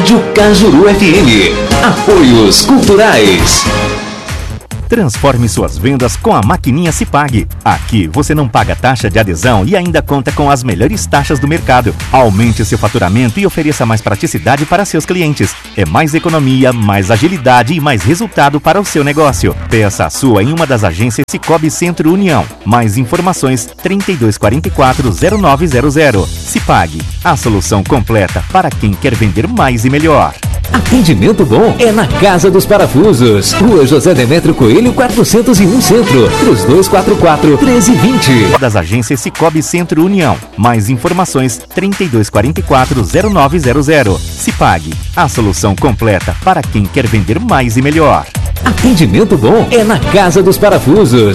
Rádio Cajuru FM. Apoios Culturais. Transforme suas vendas com a maquininha Cipag. Aqui você não paga taxa de adesão e ainda conta com as melhores taxas do mercado. Aumente seu faturamento e ofereça mais praticidade para seus clientes. É mais economia, mais agilidade e mais resultado para o seu negócio. Peça a sua em uma das agências Cicobi Centro União. Mais informações 3244-0900. Cipag, a solução completa para quem quer vender mais e melhor. Atendimento bom é na Casa dos Parafusos. Rua José Demétrio Coelho, 401 Centro. 3244-1320. Das agências Cicobi Centro União. Mais informações 3244-0900. Cipag, a solução completa para quem quer vender mais e melhor. Atendimento bom é na Casa dos Parafusos.